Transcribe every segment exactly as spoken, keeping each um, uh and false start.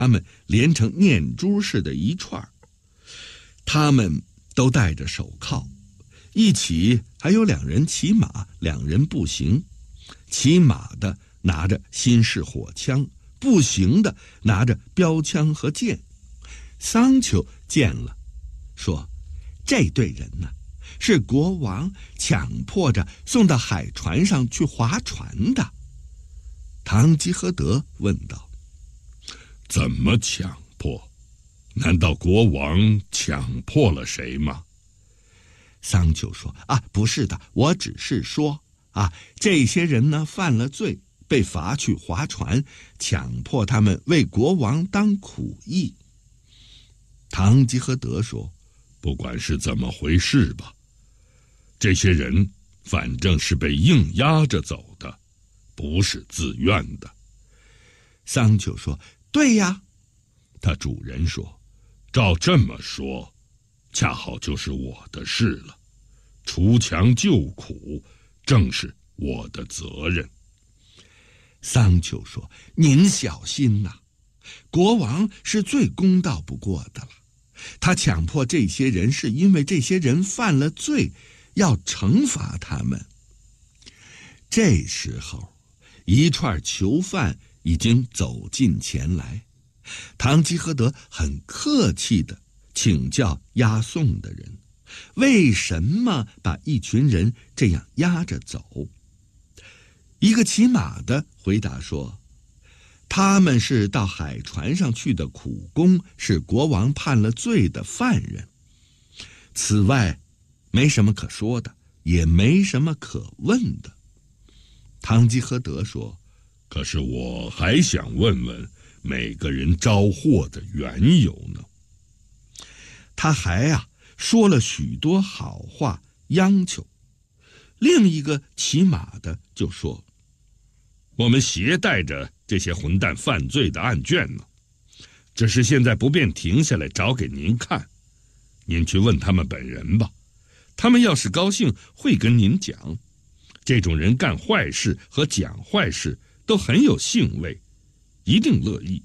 他们连成念珠似的一串，他们都戴着手铐，一起还有两人骑马，两人步行。骑马的拿着新式火枪，步行的拿着标枪和剑。桑丘见了，说：这队人呢，是国王强迫着送到海船上去划船的。堂吉诃德问道： 怎么强迫？难道国王强迫了谁吗？ 桑丘说：啊，不是的，我只是说啊，这些人呢犯了罪，被罚去划船，强迫他们为国王当苦役。堂吉诃德说： 不管是怎么回事吧，这些人反正是被硬压着走的，不是自愿的。 桑丘说：对呀。 他主人说：照这么说，恰好就是我的事了，除强救苦正是我的责任。 桑丘说：您小心呐，国王是最公道不过的了，他强迫这些人是因为这些人犯了罪，要惩罚他们。这时候一串囚犯已经走近前来，堂吉诃德很客气地请教押送的人，为什么把一群人这样押着走？一个骑马的回答说：他们是到海船上去的苦工，是国王判了罪的犯人。此外没什么可说的，也没什么可问的。堂吉诃德说： 可是我还想问问每个人招获的缘由呢。 他还啊说了许多好话央求。另一个骑马的就说： 我们携带着这些混蛋犯罪的案卷呢，只是现在不便停下来找给您看，您去问他们本人吧，他们要是高兴会跟您讲。这种人干坏事和讲坏事都很有兴味，一定乐意。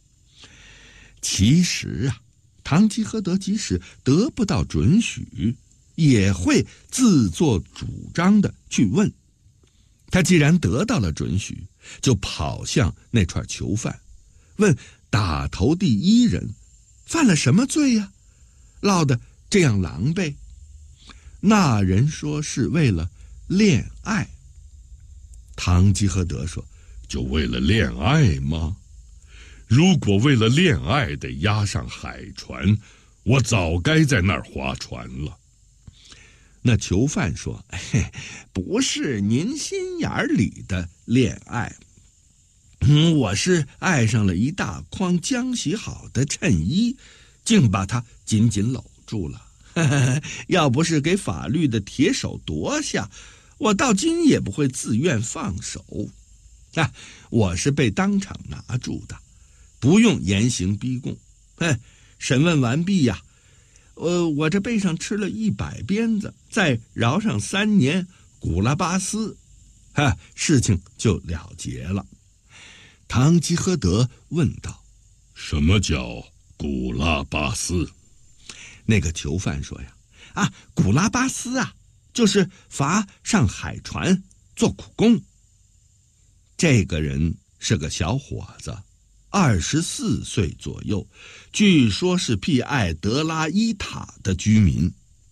其实啊，堂吉诃德即使得不到准许，也会自作主张的去问。他既然得到了准许，就跑向那串囚犯，问打头第一人犯了什么罪呀、啊？落得这样狼狈。那人说是为了恋爱。堂吉诃德说： 就为了恋爱吗？如果为了恋爱得押上海船，我早该在那儿划船了。 那囚犯说：嘿，不是您心眼里的恋爱，嗯，我是爱上了一大筐浆洗好的衬衣，竟把它紧紧搂住了。呵呵，要不是给法律的铁手夺下，我到今也不会自愿放手。啊，我是被当场拿住的，不用严刑逼供。哼，审问完毕呀，呃，我这背上吃了一百鞭子，再饶上三年古拉巴斯，哈，事情就了结了。堂吉诃德问道： 什么叫古拉巴斯？ 那个囚犯说呀：啊，古拉巴斯啊，就是罚上海船做苦工。这个人是个小伙子，二十四岁左右，据说是庇艾德拉伊塔的居民。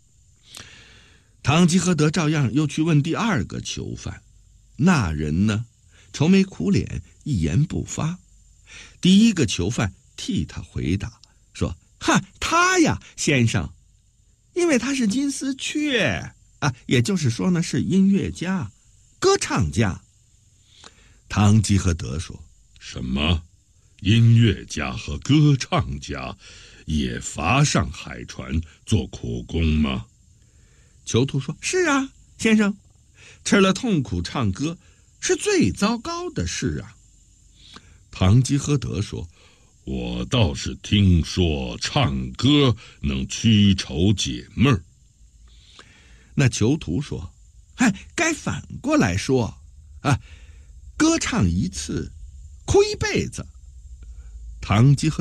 堂吉诃德照样又去问第二个囚犯，那人呢，愁眉苦脸，一言不发。第一个囚犯替他回答说：哈，他呀，先生，因为他是金丝雀啊，也就是说呢，是音乐家、歌唱家。堂吉诃德说： 什么？音乐家和歌唱家也罚上海船做苦工吗？ 囚徒说：是啊，先生，吃了痛苦唱歌是最糟糕的事啊。堂吉诃德说： 我倒是听说唱歌能驱愁解闷儿。 那囚徒说：哎，该反过来说啊，歌唱一次哭一辈子。 堂吉诃